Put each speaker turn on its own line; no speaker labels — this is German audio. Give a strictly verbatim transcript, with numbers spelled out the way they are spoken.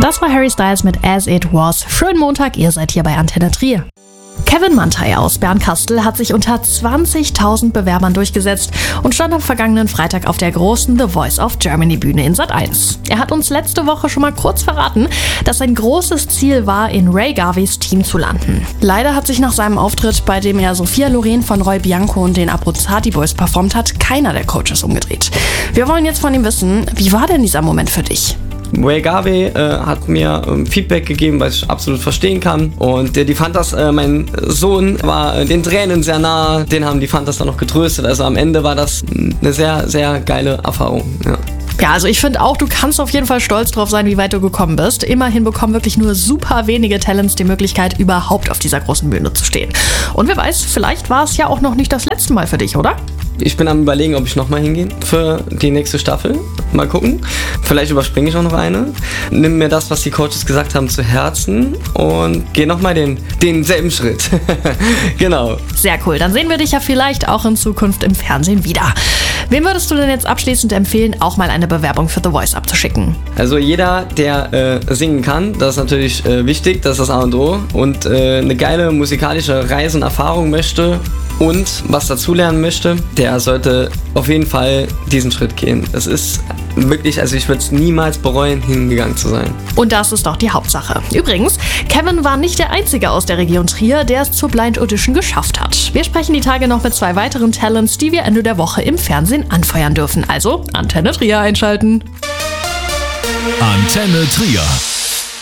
Das war Harry Styles mit As It Was. Schönen Montag, ihr seid hier bei Antenne Trier. Kevin Manthey aus Bernkastel hat sich unter zwanzigtausend Bewerbern durchgesetzt und stand am vergangenen Freitag auf der großen The Voice of Germany Bühne in Sat eins. Er hat uns letzte Woche schon mal kurz verraten, dass sein großes Ziel war, in Ray Garveys Team zu landen. Leider hat sich nach seinem Auftritt, bei dem er Sophia Loren von Roy Bianco und den Abruzzati Boys performt hat, keiner der Coaches umgedreht. Wir wollen jetzt von ihm wissen, wie war denn dieser Moment für dich?
Ray Garvey äh, hat mir ähm, Feedback gegeben, was ich absolut verstehen kann. Und äh, die Fantas, äh, mein Sohn war äh, den Tränen sehr nah, den haben die Fantas dann noch getröstet. Also am Ende war das eine sehr, sehr geile Erfahrung. Ja.
Ja, also ich finde auch, du kannst auf jeden Fall stolz drauf sein, wie weit du gekommen bist. Immerhin bekommen wirklich nur super wenige Talents die Möglichkeit, überhaupt auf dieser großen Bühne zu stehen. Und wer weiß, vielleicht war es ja auch noch nicht das letzte Mal für dich, oder?
Ich bin am Überlegen, ob ich nochmal hingehe für die nächste Staffel. Mal gucken. Vielleicht überspringe ich auch noch eine. Nimm mir das, was die Coaches gesagt haben, zu Herzen und gehe nochmal den, denselben Schritt. Genau.
Sehr cool. Dann sehen wir dich ja vielleicht auch in Zukunft im Fernsehen wieder. Wem würdest du denn jetzt abschließend empfehlen, auch mal eine Bewerbung für The Voice abzuschicken?
Also jeder, der äh, singen kann, das ist natürlich äh, wichtig, das ist das A und O. Und äh, eine geile musikalische Reise und Erfahrung möchte und was dazulernen möchte, der sollte auf jeden Fall diesen Schritt gehen. Es ist wirklich, also ich würde es niemals bereuen, hingegangen zu sein.
Und das ist doch die Hauptsache. Übrigens, Kevin war nicht der Einzige aus der Region Trier, der es zur Blind Audition geschafft hat. Wir sprechen die Tage noch mit zwei weiteren Talents, die wir Ende der Woche im Fernsehen anfeuern dürfen. Also Antenne Trier einschalten.
Antenne Trier.